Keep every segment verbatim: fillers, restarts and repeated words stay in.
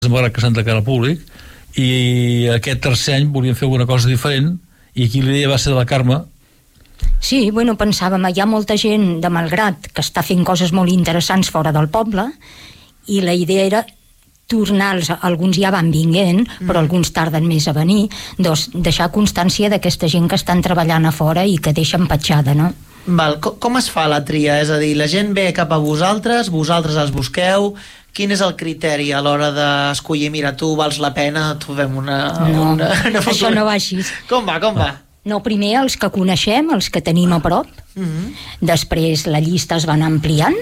malgrat que s'han de cara al públic, i aquest tercer any volíem fer alguna cosa diferent, i aquí l'idea va ser de la Carme. Sí, bueno, pensàvem, hi ha molta gent de Malgrat que està fent coses molt interessants fora del poble, i la idea era tornar-los, alguns ja van vinguent, però mm. alguns tarden més a venir, doncs deixar constància d'aquesta gent que estan treballant a fora i que deixen petjada, no? Val, com, com es fa la tria? És a dir, la gent ve cap a vosaltres, vosaltres els busqueu, quin és el criteri a l'hora d'escollir, mira, tu vals la pena, tu fem una... No, una, una això no va així. Com va, com va? No, primer els que coneixem, els que tenim a prop, mm-hmm. després la llista es va anar ampliant,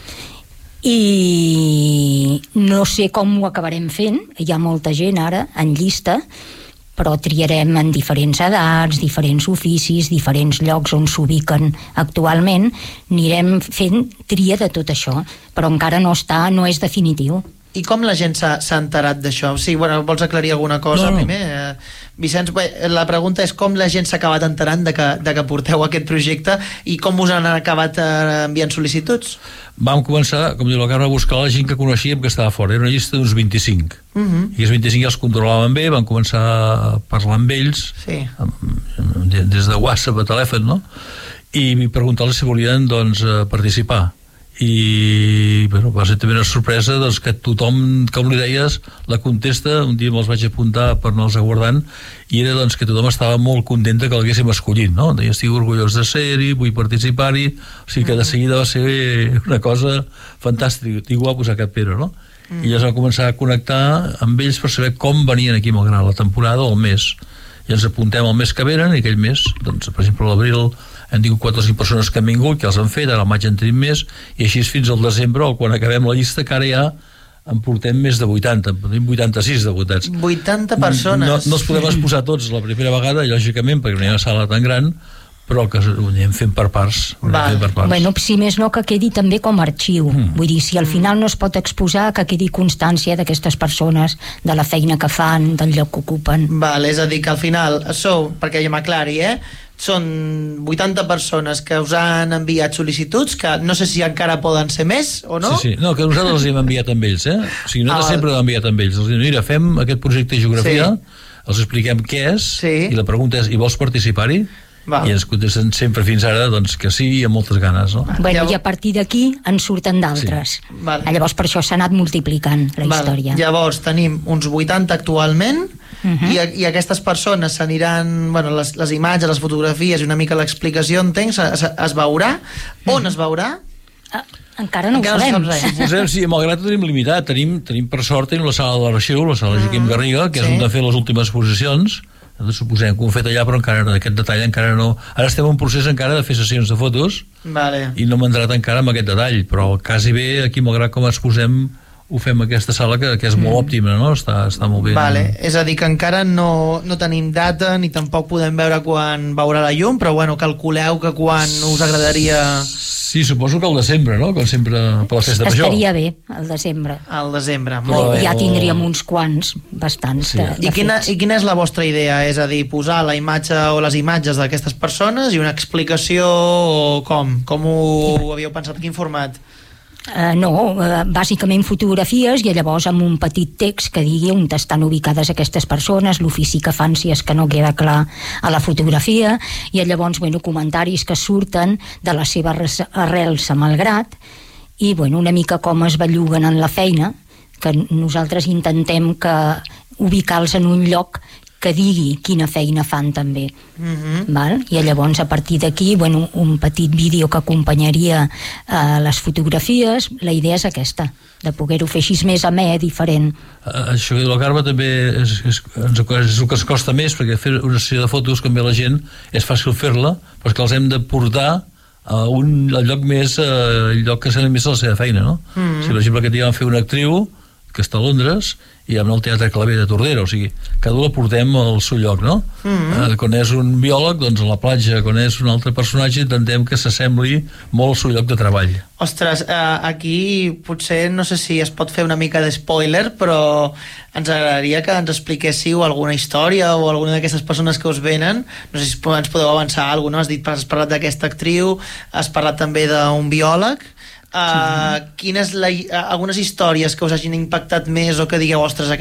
i no sé com ho acabarem fent, hi ha molta gent ara en llista, però triarem en diferents edats, diferents oficis, diferents llocs on s'ubiquen actualment, anirem fent tria de tot això, però encara no està, no és definitiu. I com la gent s'ha enterat d'això? Sí, bueno, vols aclarir alguna cosa no, no. primer? Eh, Vicenç, bé, la pregunta és com la gent s'ha acabat enterant de que, de que porteu aquest projecte i com us han acabat eh, enviant sol·licituds? Vam començar, com diu la Carme, a buscar la gent que coneixíem que estava fora. Era una llista d'uns vint-i-cinc. Uh-huh. I els vint-i-cinc ja els controlaven bé, vam començar a parlar amb ells, sí. des de WhatsApp a telèfon, no? I preguntar-los si volien doncs, participar. I bueno, va ser també una sorpresa doncs, que tothom, com li deies, la contesta, un dia me'ls vaig apuntar per anar-los aguardant, i era doncs, que tothom estava molt content que l'haguéssim escollit, no? Deia, estic orgullós de ser-hi, vull participar-hi, o sigui que de seguida va ser una cosa fantàstica, dic guapos a Cap Pere, no? Mm. I llavors vam començar a connectar amb ells per saber com venien aquí malgrat la temporada o el mes, i ens apuntem el mes que venen, i aquell mes, doncs, per exemple, a l'abril hem tingut quatre o cinc persones que han vingut, que els han fet, ara al maig en tenim més, i així fins al desembre, o quan acabem la llista, que ara ja en portem més de vuitanta, tenim vuitanta-sis debutats. vuitanta persones. No, no els podem exposar tots la primera vegada, lògicament, perquè no hi ha una sala tan gran, però que ho anem fent per parts. Fent per parts. Bueno, si més no, que quedi també com a arxiu. Mm. Vull dir, si al final no es pot exposar, que quedi constància d'aquestes persones, de la feina que fan, del lloc que ocupen. Val, és a dir, que al final sou, perquè ja m'aclari, eh? Són vuitanta persones que us han enviat sol·licituds, que no sé si encara poden ser més o no. Sí, sí, no, que nosaltres els hem enviat amb ells, eh? O sigui, nosaltres ah, sempre l'hem enviat amb ells. Els diem, mira, fem aquest projecte de geografia, sí. els expliquem què és, sí. i la pregunta és, i vols participar-hi? Val. I ens contesten sempre fins ara doncs, que sí, i amb moltes ganes, no? Bueno, i a partir d'aquí en surten d'altres. Sí. Llavors per això s'ha anat multiplicant la Val. història. Llavors tenim uns vuitanta actualment, uh-huh. i, i aquestes persones s'aniran, bueno, les, les imatges, les fotografies i una mica l'explicació, entenc, es, es veurà. Uh-huh. On es veurà? Ah, encara no encara ho sabem. No Suposem, sí, malgrat que tenim limitat, tenim, tenim per sort tenim la sala de l'arxiu, la sala de Joaquim Garriga, que sí. és on han fet les últimes exposicions. Suposem que ho hem fet allà, però encara aquest detall encara no... Ara estem en procés encara de fer sessions de fotos, vale. i no m'he entrat encara amb aquest detall, però quasi bé aquí, malgrat com exposem, ho fem aquesta sala que, que és molt òptima, no? Està, està molt bé. Vale. És a dir, que encara no, no tenim data ni tampoc podem veure quan veurà la llum, però bueno, calculeu que quan us agradaria... Sí, suposo que al desembre, no? Com sempre per la festa major. Estaria bé, al desembre. Al desembre, molt bé. bé. Ja tindríem uns quants, bastants, sí. de, de I quina, fets. I quina és la vostra idea? És a dir, posar la imatge o les imatges d'aquestes persones i una explicació o com? Com ho havíeu pensat? Quin format? Uh, no, uh, bàsicament fotografies i llavors amb un petit text que digui on estan ubicades aquestes persones, l'ofici que fan si és que no queda clar a la fotografia, i llavors bueno, comentaris que surten de les seves arrels a Malgrat, i bueno, una mica com es belluguen en la feina, que nosaltres intentem que ubicar-los en un lloc que digui quina feina fan també. Uh-huh. Val? I llavors a partir d'aquí bueno, un petit vídeo que acompanyaria uh, les fotografies. La idea és aquesta, de poder-ho fer així més amè, diferent. Uh, això que diu la Carme també és, és, és, és el que es costa més, perquè fer una sessió de fotos com ve la gent és fàcil fer-la, però és que els hem de portar a un al lloc més uh, el lloc que s'ha més a la seva feina, no? Uh-huh. Si per exemple aquest dia vam fer una actriu que està a Londres i amb el Teatre Claver de Tordera, o sigui, cada un la portem al seu lloc, no? Mm-hmm. Eh, quan és un biòleg, doncs a la platja, quan és un altre personatge intentem que s'assembli molt al seu lloc de treball. Ostres, eh, aquí potser no sé si es pot fer una mica de spoiler, però ens agradaria que ens expliquéssiu alguna història o alguna d'aquestes persones que us venen. No sé si ens podeu avançar alguna cosa, no? Has dit, has parlat d'aquesta actriu, has parlat també d'un biòleg. Uh, quines la, uh, algunes històries que us hagin impactat més o que digueu, ostres,